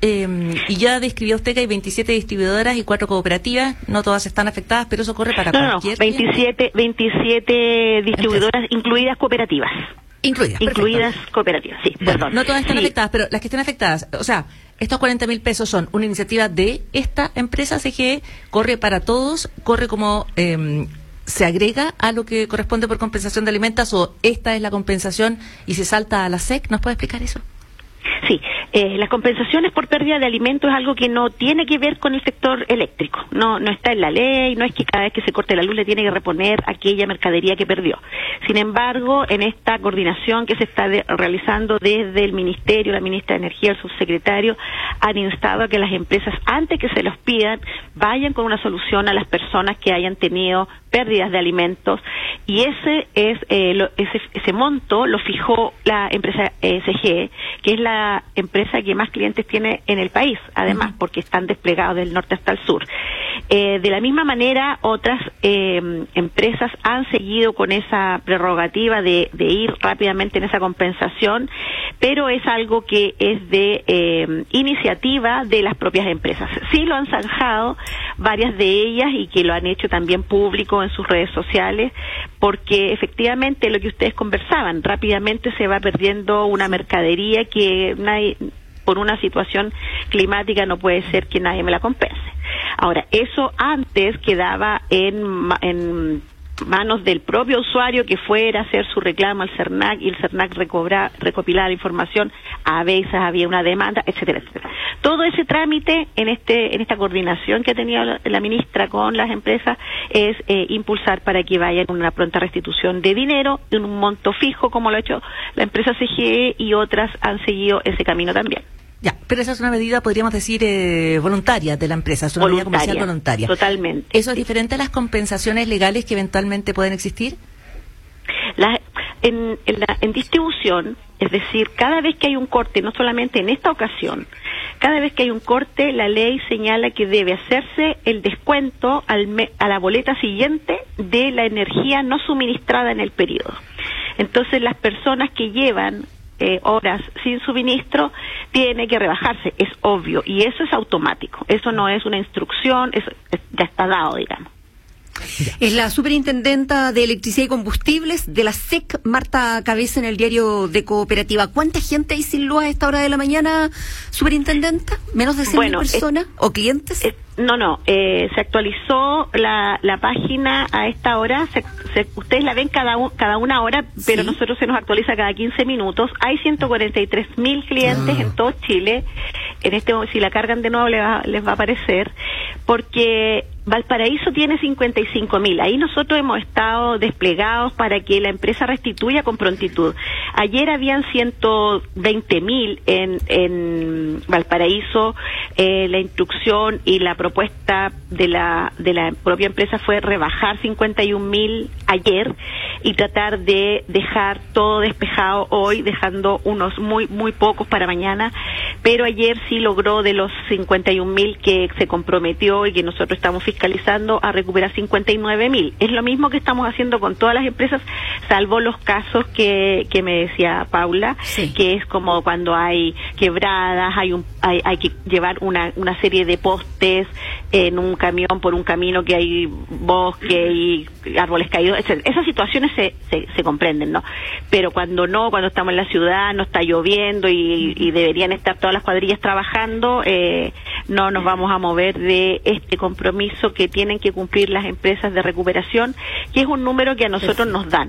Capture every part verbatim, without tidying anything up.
eh, y ya describió usted que hay veintisiete distribuidoras y cuatro cooperativas, no todas están afectadas, pero eso corre para no, cualquier... No, veintisiete, veintisiete distribuidoras, empresa. incluidas cooperativas. Incluidas, Incluidas perfecto. cooperativas, sí, bueno, perdón. No todas están sí. afectadas, pero las que estén afectadas, o sea, estos cuarenta mil pesos son una iniciativa de esta empresa C G E, corre para todos, corre como... Eh, ¿se agrega a lo que corresponde por compensación de alimentos o esta es la compensación y se salta a la S E C? ¿Nos puede explicar eso? Sí, eh, las compensaciones por pérdida de alimentos es algo que no tiene que ver con el sector eléctrico, no no está en la ley, no es que cada vez que se corte la luz le tiene que reponer aquella mercadería que perdió. Sin embargo, en esta coordinación que se está de, realizando desde el Ministerio, la Ministra de Energía, el subsecretario, han instado a que las empresas, antes que se los pidan, vayan con una solución a las personas que hayan tenido pérdidas de alimentos, y ese es eh, lo, ese, ese monto lo fijó la empresa eh, C G E, que es la empresa que más clientes tiene en el país, además, uh-huh. porque están desplegados del norte hasta el sur. Eh, de la misma manera, otras eh, empresas han seguido con esa prerrogativa de, de ir rápidamente en esa compensación, pero es algo que es de eh, iniciativa de las propias empresas. Sí lo han zanjado varias de ellas y que lo han hecho también público en sus redes sociales, porque efectivamente lo que ustedes conversaban, rápidamente se va perdiendo una mercadería que nadie, por una situación climática no puede ser que nadie me la compense. Ahora, eso antes quedaba en, en manos del propio usuario que fuera a hacer su reclamo al CERNAC y el CERNAC recobra, recopilaba la información, a veces había una demanda, etcétera, etcétera. Todo ese trámite en este en esta coordinación que ha tenido la, la ministra con las empresas es eh, impulsar para que vayan con una pronta restitución de dinero en un monto fijo, como lo ha hecho la empresa C G E, y otras han seguido ese camino también. Ya, pero esa es una medida, podríamos decir, eh, voluntaria de la empresa, es una voluntaria, medida comercial voluntaria. Totalmente. ¿Eso es diferente a las compensaciones legales que eventualmente pueden existir? La, en, en, la, en distribución, es decir, cada vez que hay un corte, no solamente en esta ocasión, cada vez que hay un corte, la ley señala que debe hacerse el descuento al me, a la boleta siguiente de la energía no suministrada en el periodo. Entonces, las personas que llevan Eh, horas sin suministro tiene que rebajarse, es obvio, y eso es automático, eso no es una instrucción, eso es, ya está dado, digamos. Es la superintendenta de Electricidad y Combustibles de la S E C, Marta Cabeza, en el diario de Cooperativa. ¿Cuánta gente hay sin luz a esta hora de la mañana, superintendenta? ¿Menos de cien mil bueno, personas? Es, ¿O clientes? Es, no, no, eh, se actualizó la, la página a esta hora, se, se, ustedes la ven cada, un, cada una hora, pero ¿sí? Nosotros se nos actualiza cada quince minutos. Hay ciento cuarenta y tres mil clientes ah. en todo Chile. En este, si la cargan de nuevo les va, les va a aparecer, porque Valparaíso tiene cincuenta y cinco mil. Ahí nosotros hemos estado desplegados para que la empresa restituya con prontitud. Ayer habían ciento veinte mil en, en Valparaíso. Eh, la instrucción y la propuesta de la de la propia empresa fue rebajar cincuenta y un mil ayer y tratar de dejar todo despejado hoy, dejando unos muy muy pocos para mañana. Pero ayer sí logró, de los cincuenta y un mil que se comprometió y que nosotros estamos fiscalizando, a recuperar cincuenta y nueve mil. Es lo mismo que estamos haciendo con todas las empresas, salvo los casos que, que me decía Paula, sí. que es como cuando hay quebradas, hay un hay, hay que llevar una, una serie de postes en un camión por un camino que hay bosque y árboles caídos, etcétera. Esas situaciones se, se, se comprenden, ¿no? Pero cuando no, cuando estamos en la ciudad, no está lloviendo y, y deberían estar todas las cuadrillas trabajando, eh, no nos vamos a mover de este compromiso que tienen que cumplir las empresas de recuperación, que es un número que a nosotros nos dan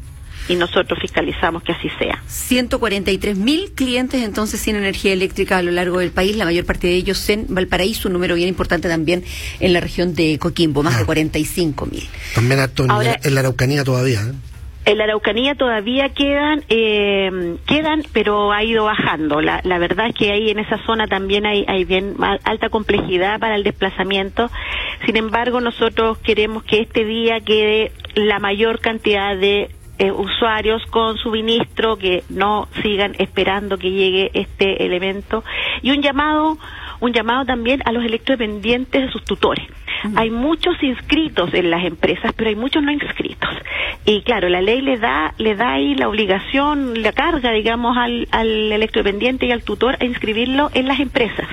y nosotros fiscalizamos que así sea. ciento cuarenta y tres mil clientes entonces sin energía eléctrica a lo largo del país, la mayor parte de ellos en Valparaíso, un número bien importante también en la región de Coquimbo, más ah. de cuarenta y cinco mil. También harto en, Ahora, en la Araucanía todavía, ¿eh? En la Araucanía todavía quedan, eh, quedan, pero ha ido bajando. La, la verdad es que ahí en esa zona también hay, hay bien alta complejidad para el desplazamiento. Sin embargo, nosotros queremos que este día quede la mayor cantidad de eh, usuarios con suministro, que no sigan esperando que llegue este elemento. Y un llamado, un llamado también a los electrodependientes de sus tutores. Uh-huh. Hay muchos inscritos en las empresas, pero hay muchos no inscritos. Y claro, la ley le da le da ahí la obligación, la carga, digamos, al, al electrodependiente y al tutor a inscribirlo en las empresas.